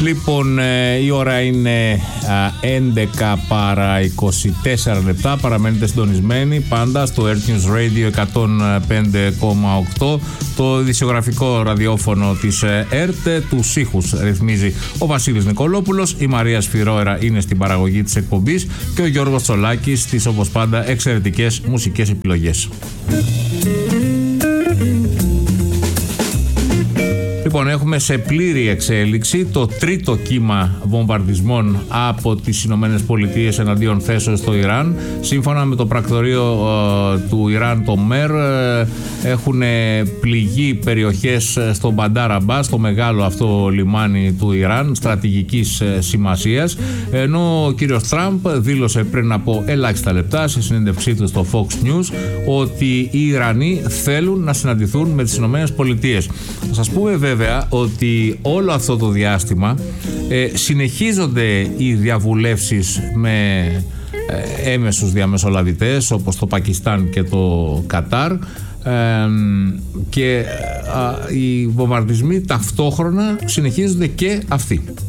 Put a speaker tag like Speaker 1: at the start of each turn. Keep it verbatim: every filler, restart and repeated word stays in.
Speaker 1: Λοιπόν, η ώρα είναι έντεκα παρά είκοσι τέσσερα λεπτά. Παραμένετε συντονισμένοι πάντα στο Earth News Radio εκατόν πέντε κόμμα οκτώ, το ειδησιογραφικό ραδιόφωνο της ΕΡΤ. Τους ήχους ρυθμίζει ο Βασίλης Νικολόπουλος, η Μαρία Σφυρόερα είναι στην παραγωγή της εκπομπής και ο Γιώργος Τσολάκης στις, όπως πάντα, εξαιρετικές μουσικές επιλογές. Λοιπόν, έχουμε σε πλήρη εξέλιξη το τρίτο κύμα βομβαρδισμών από τις Ηνωμένες Πολιτείες εναντίον θέσεως στο Ιράν. Σύμφωνα με το πρακτορείο ε, του Ιράν, το ΜΕΡ, ε, έχουν πληγεί περιοχές στο Μπαντάρ Αμπάς, το μεγάλο αυτό λιμάνι του Ιράν, στρατηγικής ε, σημασίας, ενώ ο κύριος Τραμπ δήλωσε πριν από ελάχιστα λεπτά σε συνέντευξή του στο Fox News ότι οι Ιρανοί θέλουν να συναντηθούν με τις Ηνωμένες Πολιτείες. Θα σας πούμε βέβαια ότι όλο αυτό το διάστημα ε, συνεχίζονται οι διαβουλεύσεις με ε, έμεσους διαμεσολαβητές όπως το Πακιστάν και το Κατάρ, ε, και ε, οι βομβαρδισμοί ταυτόχρονα συνεχίζονται και αυτοί.